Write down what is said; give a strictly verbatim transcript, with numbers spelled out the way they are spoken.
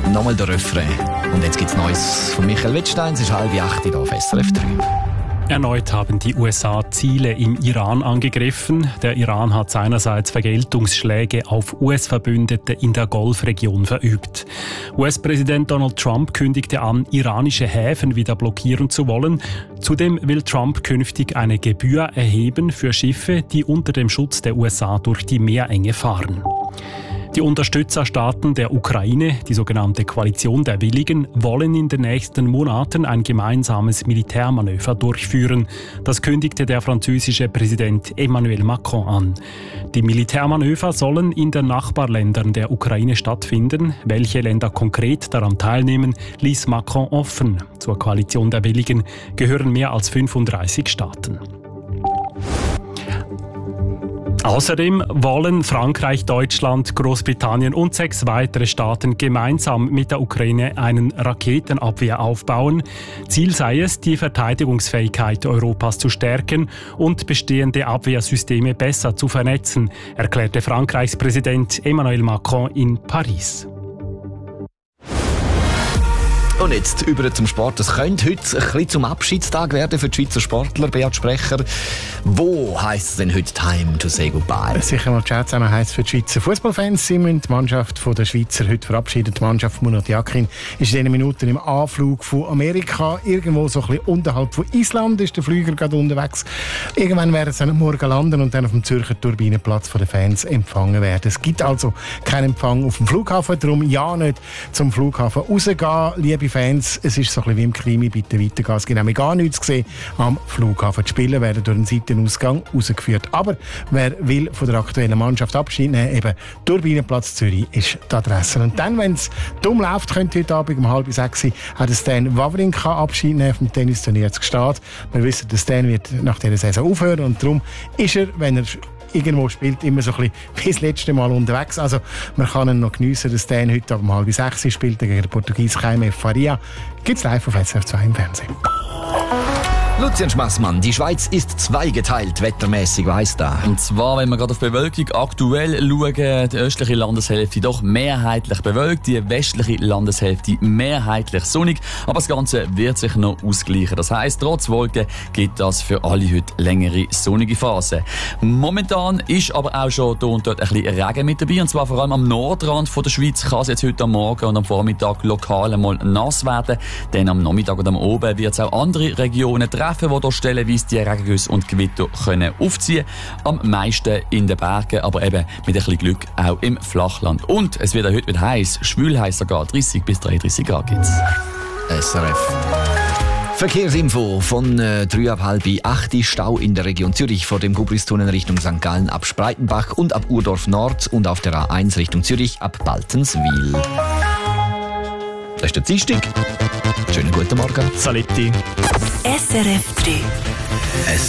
nochmal der Refrain. Und jetzt gibt's Neues von Michael Wittstein. Es ist halb acht hier auf S R F drei. Erneut haben die U S A Ziele im Iran angegriffen. Der Iran hat seinerseits Vergeltungsschläge auf U S-Verbündete in der Golfregion verübt. U S-Präsident Donald Trump kündigte an, iranische Häfen wieder blockieren zu wollen. Zudem will Trump künftig eine Gebühr erheben für Schiffe, die unter dem Schutz der U S A durch die Meerenge fahren. Die Unterstützerstaaten der Ukraine, die sogenannte Koalition der Willigen, wollen in den nächsten Monaten ein gemeinsames Militärmanöver durchführen. Das kündigte der französische Präsident Emmanuel Macron an. Die Militärmanöver sollen in den Nachbarländern der Ukraine stattfinden. Welche Länder konkret daran teilnehmen, ließ Macron offen. Zur Koalition der Willigen gehören mehr als fünfunddreißig Staaten. Außerdem wollen Frankreich, Deutschland, Großbritannien und sechs weitere Staaten gemeinsam mit der Ukraine einen Raketenabwehr aufbauen. Ziel sei es, die Verteidigungsfähigkeit Europas zu stärken und bestehende Abwehrsysteme besser zu vernetzen, erklärte Frankreichs Präsident Emmanuel Macron in Paris. Und jetzt über zum Sport. Es könnte heute ein bisschen zum Abschiedstag werden für die Schweizer Sportler. Beat Sprecher, wo heisst es denn heute «Time to say goodbye»? Sicher mal Ciao zusammen heisst für die Schweizer Fußballfans. Sie müssen die Mannschaft der Schweizer heute verabschieden. Die Mannschaft von Murat Yakin ist in diesen Minuten im Anflug von Amerika. Irgendwo so ein bisschen unterhalb von Island ist der Flüger gerade unterwegs. Irgendwann werden sie morgen landen und dann auf dem Zürcher Turbinenplatz von den Fans empfangen werden. Es gibt also keinen Empfang auf dem Flughafen. Darum ja nicht zum Flughafen rausgehen, liebe Fans. Es ist so ein bisschen wie im Krimi, bitte weitergehen. Es gibt nämlich gar nichts gesehen am Flughafen. Die Spieler werden durch den Seitenausgang rausgeführt. Aber wer will von der aktuellen Mannschaft Abschied nehmen, eben Turbinenplatz Zürich ist die Adresse. Und dann, wenn es dumm läuft, könnte heute Abend um halb sechs hat Stan Wawrinka Abschied nehmen vom Tennisturnier zu Gstaad. Wir wissen, der Stan wird nach dieser Saison aufhören und darum ist er, wenn er irgendwo spielt, immer so ein bisschen wie das letzte Mal unterwegs. Also man kann ihn noch geniessen. Der Stan heute um halb sechs spielt gegen den Portugies Jaime Faria. Gibt es live auf S R F zwei im Fernsehen. Lucian Schmassmann, die Schweiz ist zweigeteilt, wettermäßig weiss da. Und zwar, wenn wir gerade auf Bewölkung aktuell schauen, die östliche Landeshälfte doch mehrheitlich bewölkt, die westliche Landeshälfte mehrheitlich sonnig, aber das Ganze wird sich noch ausgleichen. Das heisst, trotz Wolken gibt das für alle heute längere sonnige Phasen. Momentan ist aber auch schon hier und dort ein bisschen Regen mit dabei, und zwar vor allem am Nordrand von der Schweiz kann es jetzt heute am Morgen und am Vormittag lokal einmal nass werden, denn am Nachmittag und am Oben wird es auch andere Regionen treffen, die hier stellenweise die Regengüsse und Gewitter können aufziehen können. Am meisten in den Bergen, aber eben mit ein bisschen Glück auch im Flachland. Und es wird auch heute wieder heiß, schwül heiß sogar, dreissig bis dreiunddreißig Grad gibt's. S R F. Verkehrsinfo von äh, drei ab halb acht. Stau in der Region Zürich vor dem Gubristunnel Richtung Sankt Gallen ab Spreitenbach und ab Urdorf Nord und auf der A eins Richtung Zürich ab Baltenswil. Das ist der Dienstag. Schönen guten Morgen. Saletti. S R F drei.